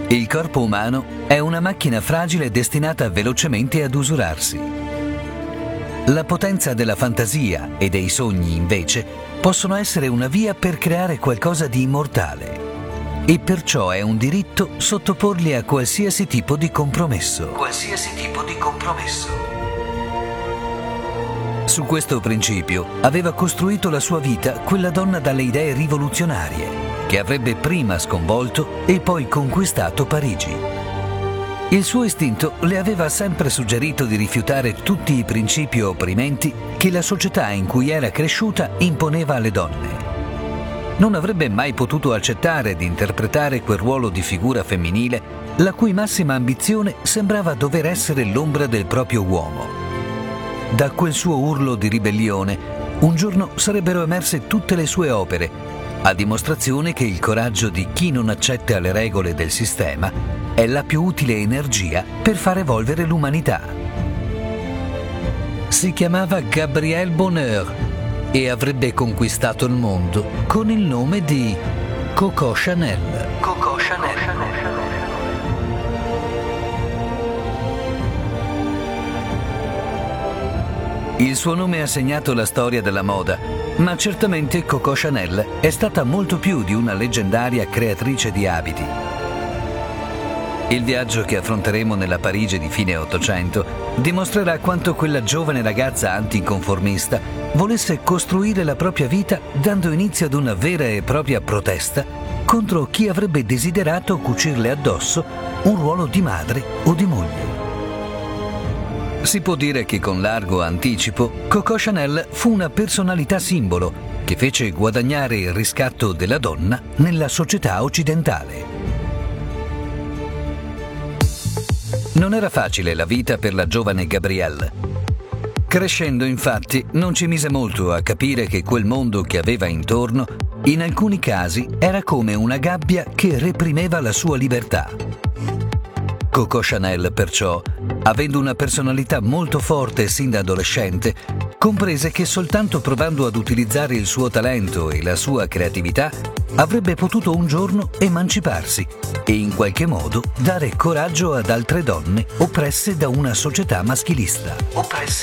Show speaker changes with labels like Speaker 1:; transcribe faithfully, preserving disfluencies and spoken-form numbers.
Speaker 1: Il corpo umano è una macchina fragile destinata velocemente ad usurarsi. La potenza della fantasia e dei sogni, invece, possono essere una via per creare qualcosa di immortale. E perciò è un diritto sottoporli a qualsiasi tipo di compromesso. Qualsiasi tipo di compromesso. Su questo principio aveva costruito la sua vita quella donna dalle idee rivoluzionarie, che avrebbe prima sconvolto e poi conquistato Parigi. Il suo istinto le aveva sempre suggerito di rifiutare tutti i principi opprimenti che la società in cui era cresciuta imponeva alle donne. Non avrebbe mai potuto accettare di interpretare quel ruolo di figura femminile la cui massima ambizione sembrava dover essere l'ombra del proprio uomo. Da quel suo urlo di ribellione, un giorno sarebbero emerse tutte le sue opere, a dimostrazione che il coraggio di chi non accetta le regole del sistema è la più utile energia per far evolvere l'umanità. Si chiamava Gabrielle Bonheur e avrebbe conquistato il mondo con il nome di Coco Chanel. Coco Chanel. Il suo nome ha segnato la storia della moda, ma certamente Coco Chanel è stata molto più di una leggendaria creatrice di abiti. Il viaggio che affronteremo nella Parigi di fine Ottocento dimostrerà quanto quella giovane ragazza anticonformista volesse costruire la propria vita dando inizio ad una vera e propria protesta contro chi avrebbe desiderato cucirle addosso un ruolo di madre o di moglie. Si può dire che con largo anticipo Coco Chanel fu una personalità simbolo che fece guadagnare il riscatto della donna nella società occidentale. Non era facile la vita per la giovane Gabrielle. Crescendo, infatti, non ci mise molto a capire che quel mondo che aveva intorno, in alcuni casi, era come una gabbia che reprimeva la sua libertà. Coco Chanel, perciò, avendo una personalità molto forte sin da adolescente, comprese che soltanto provando ad utilizzare il suo talento e la sua creatività avrebbe potuto un giorno emanciparsi e in qualche modo dare coraggio ad altre donne oppresse da una società maschilista. Oppresse